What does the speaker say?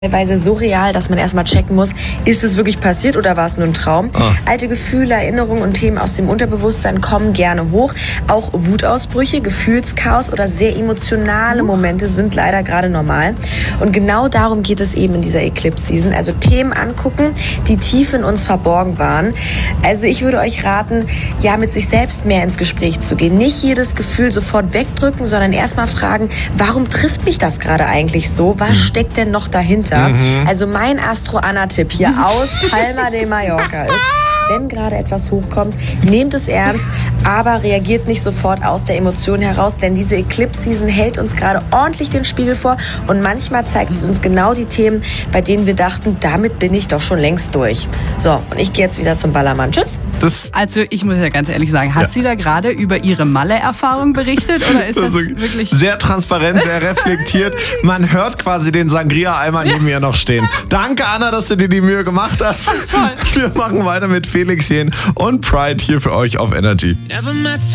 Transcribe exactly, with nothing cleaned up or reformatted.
Teilweise so real, dass man erstmal checken muss, ist es wirklich passiert oder war es nur ein Traum? Ah. Alte Gefühle, Erinnerungen und Themen aus dem Unterbewusstsein kommen gerne hoch. Auch Wutausbrüche, Gefühlschaos oder sehr emotionale Momente sind leider gerade normal. Und genau darum geht es eben in dieser Eclipse-Season. Also Themen angucken, die tief in uns verborgen waren. Also ich würde euch raten, ja, mit sich selbst mehr ins Gespräch zu gehen. Nicht jedes Gefühl sofort wegdrücken, sondern erstmal fragen, warum trifft mich das gerade eigentlich so? Was steckt denn noch dahinter? Mhm. Also mein Astro-Anna-Tipp hier aus Palma de Mallorca ist, wenn gerade etwas hochkommt, nehmt es ernst, aber reagiert nicht sofort aus der Emotion heraus, denn diese Eclipse-Season hält uns gerade ordentlich den Spiegel vor und manchmal zeigt es uns genau die Themen, bei denen wir dachten, damit bin ich doch schon längst durch. So, und ich gehe jetzt wieder zum Ballermann. Tschüss. Das Also ich muss ja ganz ehrlich sagen, hat Ja. sie da gerade über ihre Malle-Erfahrung berichtet oder ist das also wirklich... sehr transparent, sehr reflektiert. Man hört quasi den Sangria-Eimer neben mir noch stehen. Danke, Anna, dass du dir die Mühe gemacht hast. Toll. Wir machen weiter mit Felix Jähn und Pride hier für euch auf Energy. Never met